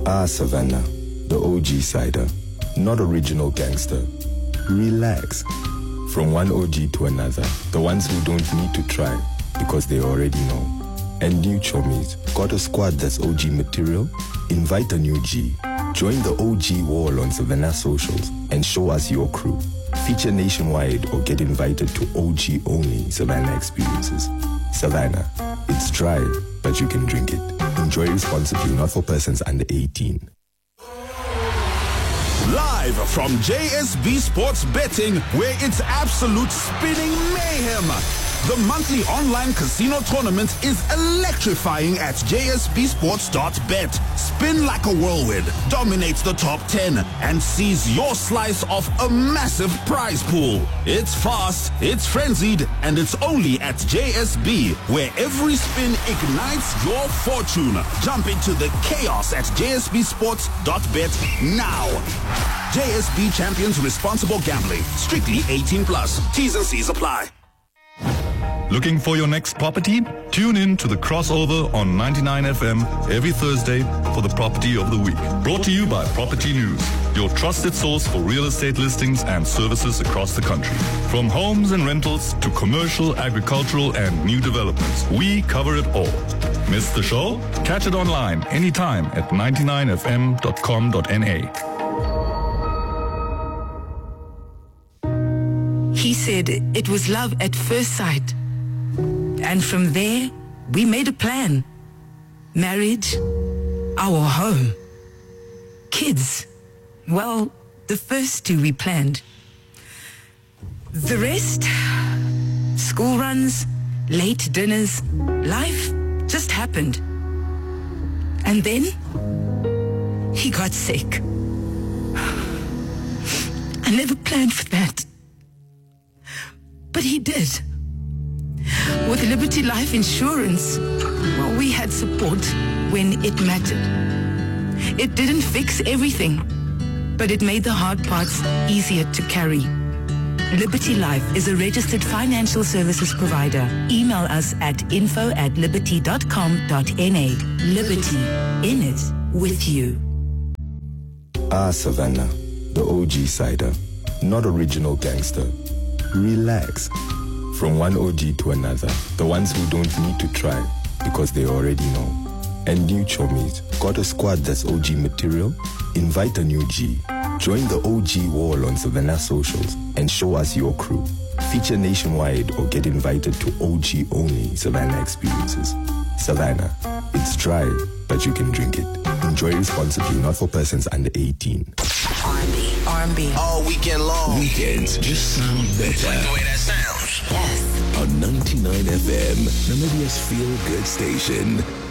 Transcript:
Savannah, the OG cider, not original gangster. Relax. From one OG to another, the ones who don't need to try because they already know. And new chommies, got a squad that's OG material? Invite a new G. Join the OG wall on Savannah socials and show us your crew. Feature nationwide or get invited to OG only Savannah experiences. Savannah, it's dry, but you can drink it. Enjoy responsibly, not for persons under 18. Live from JSB Sports Betting, where it's absolute spinning mayhem. The monthly online casino tournament is electrifying at jsbsports.bet. Spin like a whirlwind, dominate the top 10, and seize your slice of a massive prize pool. It's fast, it's frenzied, and it's only at JSB, where every spin ignites your fortune. Jump into the chaos at jsbsports.bet now. JSB champions responsible gambling. Strictly 18 plus. T's and C's apply. Looking for your next property? Tune in to the crossover on 99 FM every Thursday for the Property of the Week. Brought to you by Property News, your trusted source for real estate listings and services across the country. From homes and rentals to commercial, agricultural, and new developments, we cover it all. Miss the show? Catch it online anytime at 99fm.com.na. He said it was love at first sight. And from there, we made a plan. Marriage, our home. Kids, well, the first two we planned. The rest, school runs, late dinners, life just happened. And then, he got sick. I never planned for that. But he did. With Liberty Life Insurance, well, we had support when it mattered. It didn't fix everything, but it made the hard parts easier to carry. Liberty Life is a registered financial services provider. Email us at info@liberty.com.na. Liberty, in it with you. Savannah, the OG cider, not original gangster. Relax. From one OG to another, the ones who don't need to try because they already know. And new chommies, got a squad that's OG material? Invite a new G. Join the OG wall on Savannah socials and show us your crew. Feature nationwide or get invited to OG only Savannah experiences. Savannah, it's dry, but you can drink it. Enjoy responsibly, not for persons under 18. R&B. All weekend long. Weekends just sound better. Like the way that sounds. Yes. On 99 FM, Namibia's feel-good station.